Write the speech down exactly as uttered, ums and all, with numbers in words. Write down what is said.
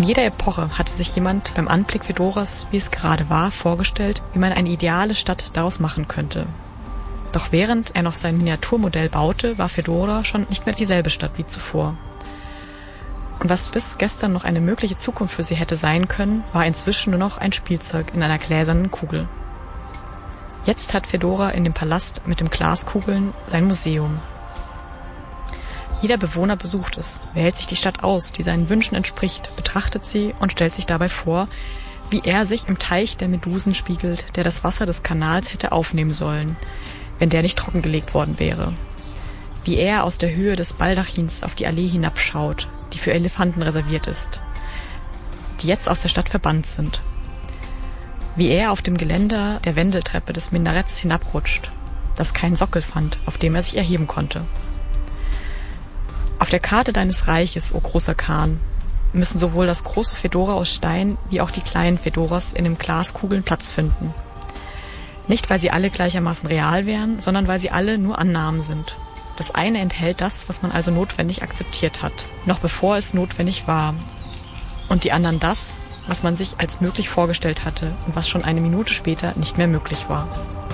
In jeder Epoche hatte sich jemand beim Anblick Fedoras, wie es gerade war, vorgestellt, wie man eine ideale Stadt daraus machen könnte. Doch während er noch sein Miniaturmodell baute, war Fedora schon nicht mehr dieselbe Stadt wie zuvor. Und was bis gestern noch eine mögliche Zukunft für sie hätte sein können, war inzwischen nur noch ein Spielzeug in einer gläsernen Kugel. Jetzt hat Fedora in dem Palast mit den Glaskugeln sein Museum. Jeder Bewohner besucht es, wählt sich die Stadt aus, die seinen Wünschen entspricht, betrachtet sie und stellt sich dabei vor, wie er sich im Teich der Medusen spiegelt, der das Wasser des Kanals hätte aufnehmen sollen, wenn der nicht trockengelegt worden wäre. Wie er aus der Höhe des Baldachins auf die Allee hinabschaut, die für Elefanten reserviert ist, die jetzt aus der Stadt verbannt sind. Wie er auf dem Geländer der Wendeltreppe des Minaretts hinabrutscht, das keinen Sockel fand, auf dem er sich erheben konnte. Auf der Karte deines Reiches, o großer Khan, müssen sowohl das große Fedora aus Stein wie auch die kleinen Fedoras in den Glaskugeln Platz finden. Nicht, weil sie alle gleichermaßen real wären, sondern weil sie alle nur Annahmen sind. Das eine enthält das, was man also notwendig akzeptiert hat, noch bevor es notwendig war. Und die anderen das, was man sich als möglich vorgestellt hatte und was schon eine Minute später nicht mehr möglich war.